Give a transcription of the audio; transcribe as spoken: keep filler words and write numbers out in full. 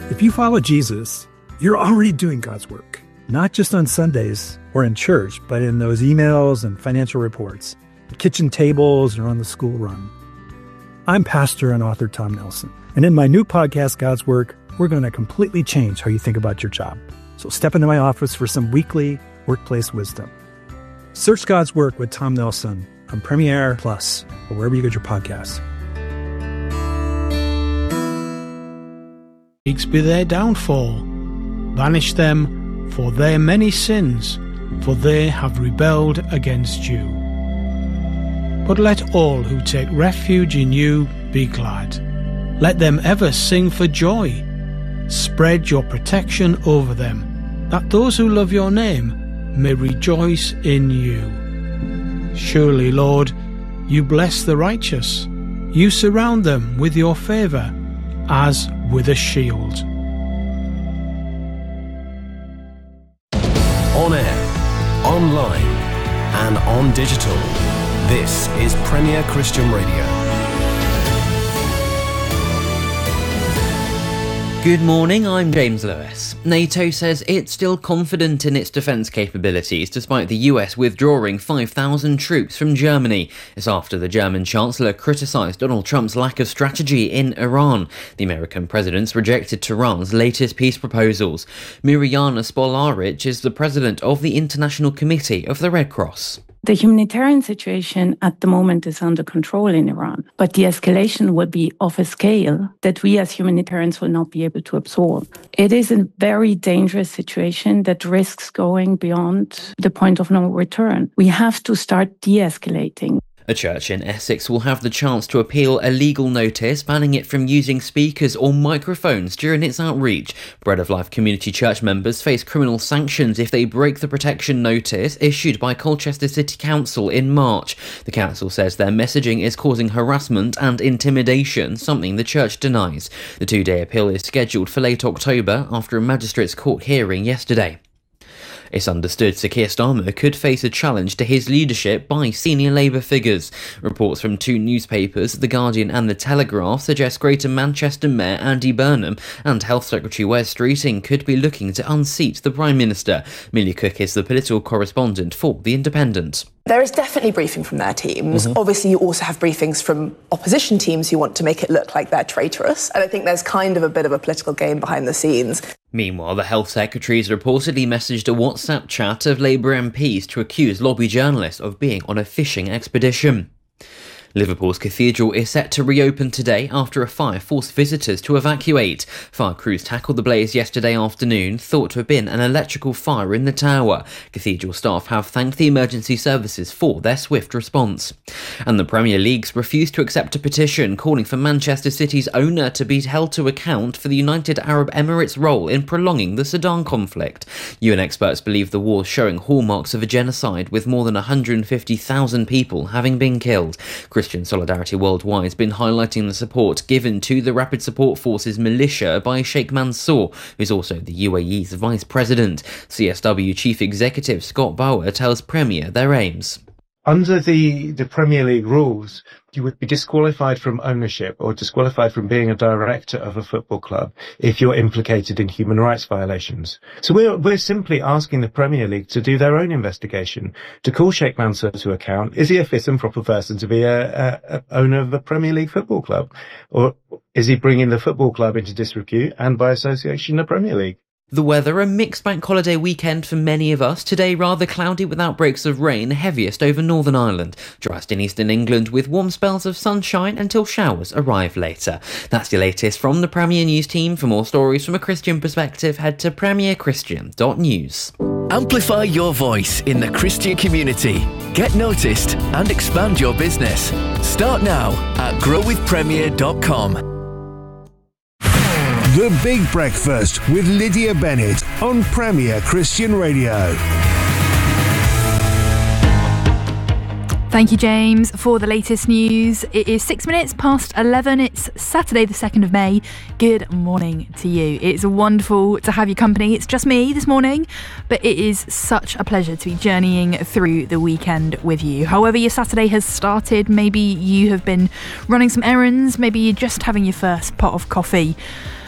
If you follow Jesus, you're already doing God's work, not just on Sundays or in church, but in those emails and financial reports, the kitchen tables, or on the school run. I'm pastor and author Tom Nelson, and in my new podcast, God's Work, we're going to completely change how you think about your job. So step into my office for some weekly workplace wisdom. Search God's Work with Tom Nelson on Premiere Plus or wherever you get your podcasts. Be their downfall. Banish them for their many sins, for they have rebelled against you. But let all who take refuge in you be glad. Let them ever sing for joy. Spread your protection over them, that those who love your name may rejoice in you. Surely, Lord, you bless the righteous. You surround them with your favour, as with a shield. On air, online, and on digital. This is Premier Christian Radio. Good morning, I'm James Lewis. NATO says it's still confident in its defence capabilities despite the U S withdrawing five thousand troops from Germany. It's after the German Chancellor criticised Donald Trump's lack of strategy in Iran. The American president's rejected Tehran's latest peace proposals. Mirjana Spolarich is the president of the International Committee of the Red Cross. The humanitarian situation at the moment is under control in Iran, but the escalation will be of a scale that we as humanitarians will not be able to absorb. It is a very dangerous situation that risks going beyond the point of no return. We have to start de-escalating. A church in Essex will have the chance to appeal a legal notice banning it from using speakers or microphones during its outreach. Bread of Life Community Church members face criminal sanctions if they break the protection notice issued by Colchester City Council in March. The council says their messaging is causing harassment and intimidation, something the church denies. The two-day appeal is scheduled for late October after a magistrate's court hearing yesterday. It's understood Sir Keir Starmer could face a challenge to his leadership by senior Labour figures. Reports from two newspapers, The Guardian and The Telegraph, suggest Greater Manchester Mayor Andy Burnham and Health Secretary Wes Streeting could be looking to unseat the Prime Minister. Millie Cook is the political correspondent for The Independent. There is definitely briefing from their teams. Mm-hmm. Obviously, you also have briefings from opposition teams who want to make it look like they're traitorous. And I think there's kind of a bit of a political game behind the scenes. Meanwhile, the Health Secretary has reportedly messaged a WhatsApp chat of Labour M Ps to accuse lobby journalists of being on a fishing expedition. Liverpool's cathedral is set to reopen today after a fire forced visitors to evacuate. Fire crews tackled the blaze yesterday afternoon, thought to have been an electrical fire in the tower. Cathedral staff have thanked the emergency services for their swift response. And the Premier League's refused to accept a petition calling for Manchester City's owner to be held to account for the United Arab Emirates' role in prolonging the Sudan conflict. U N experts believe the war's showing hallmarks of a genocide, with more than one hundred fifty thousand people having been killed. Christian Solidarity Worldwide has been highlighting the support given to the Rapid Support Forces militia by Sheikh Mansour, who's also the U A E's vice president. C S W Chief Executive Scott Bauer tells Premier their aims. Under the, the Premier League rules, you would be disqualified from ownership or disqualified from being a director of a football club if you're implicated in human rights violations. So we're, we're simply asking the Premier League to do their own investigation, to call Sheikh Mansour to account. Is he a fit and proper person to be a, a, a owner of a Premier League football club? Or is he bringing the football club into disrepute and by association the Premier League? The weather, a mixed bank holiday weekend for many of us. Today rather cloudy with outbreaks of rain, heaviest over Northern Ireland. Driest in eastern England with warm spells of sunshine until showers arrive later. That's your latest from the Premier News team. For more stories from a Christian perspective, head to premier christian dot news. Amplify your voice in the Christian community. Get noticed and expand your business. Start now at grow with premier dot com. The Big Breakfast with Lydia Bennett on Premier Christian Radio. Thank you, James, for the latest news. It is six minutes past eleven. It's Saturday, the second of May. Good morning to you. It's wonderful to have your company. It's just me this morning, but it is such a pleasure to be journeying through the weekend with you. However your Saturday has started, maybe you have been running some errands, maybe you're just having your first pot of coffee.